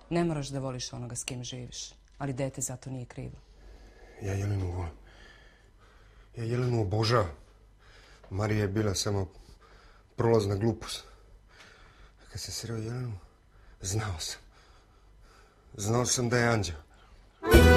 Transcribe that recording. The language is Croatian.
Ne moraš da voliš onoga s kim živiš, ali dete zato nije krivo. Ja Jelenu volim. Ja Jelenu obožavam. Marija je bila samo prolazna glupost. Kad sam sreo Jelenu, znao sam da je anđeo.